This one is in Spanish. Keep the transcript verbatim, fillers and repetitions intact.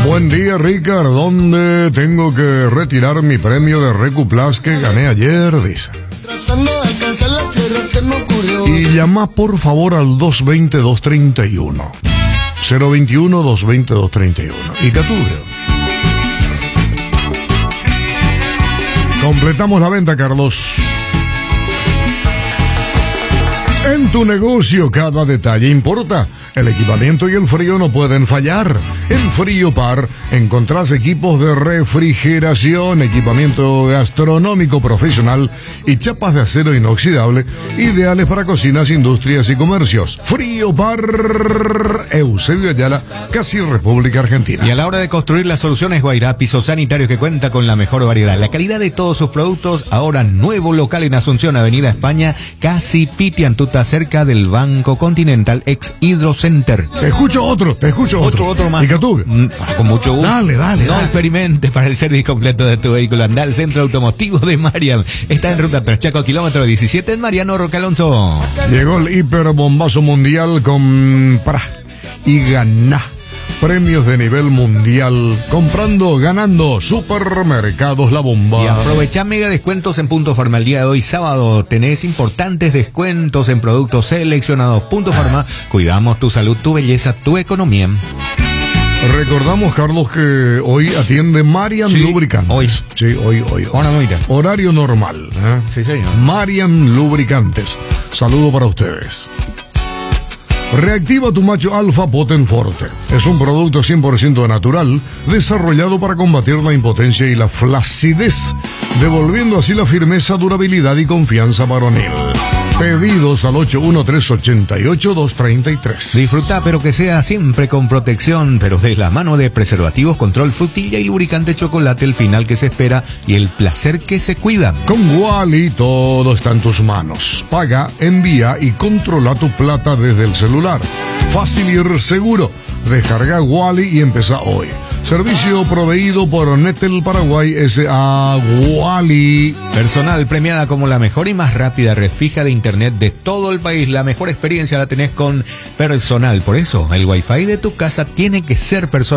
Buen día, Ricard. ¿Dónde tengo que retirar mi premio de Recuplas que gané ayer? Dice. Tratando de alcanzar la sierra se me ocurrió. Y llama por favor al dos veinte, dos treinta y uno. cero veintiuno, dos veinte, dos treinta y uno. Y Catubio. Completamos la venta, Carlos. En tu negocio cada detalle importa. El equipamiento y el frío no pueden fallar. En Friopar encontrás equipos de refrigeración, equipamiento gastronómico profesional y chapas de acero inoxidable ideales para cocinas, industrias y comercios. Friopar, Eusebio Ayala, casi República Argentina. Y a la hora de construir las soluciones Guairá, pisos sanitarios que cuenta con la mejor variedad, la calidad de todos sus productos. Ahora nuevo local en Asunción, Avenida España, casi Pitiantuta, cerca del Banco Continental, ex Hidrocenter. Te escucho otro, te escucho otro. Otro, otro más. ¿Y Catubio? Mm, Con mucho gusto. Dale, dale, No dale. experimente para el servicio completo de tu vehículo. Anda al Centro Automotivo de Mariam. Está en ruta Perchaco, kilómetro diecisiete, en Mariano Roque Alonso. Llegó el hiperbombazo mundial con... Pará. Y ganá. Premios de nivel mundial. Comprando, ganando. Supermercados La Bomba. Y aprovechá mega descuentos en Punto Farma el día de hoy, sábado. Tenés importantes descuentos en productos seleccionados. Punto Farma. Cuidamos tu salud, tu belleza, tu economía. Recordamos, Carlos, que hoy atiende Marian Sí, Lubricantes. hoy. Sí, hoy, hoy. hoy. Ahora no irá. Horario normal. ¿eh? Sí, señor. Marian Lubricantes. Saludo para ustedes. Reactiva tu macho alfa Poten Forte. Es un producto cien por ciento natural, desarrollado para combatir la impotencia y la flacidez, devolviendo así la firmeza, durabilidad y confianza varonil. Pedidos al ocho uno tres, ocho ocho, dos tres tres. Disfruta, pero que sea siempre con protección, pero de la mano de preservativos, control, frutilla y lubricante chocolate, el final que se espera y el placer que se cuida. Con Wally todo está en tus manos. Paga, envía y controla tu plata desde el celular. Fácil y seguro. Descarga Wally y empieza hoy. Servicio proveído por Netel Paraguay S A Wally. Personal premiada como la mejor y más rápida red fija de internet de todo el país. La mejor experiencia la tenés con Personal. Por eso, el wifi de tu casa tiene que ser personal.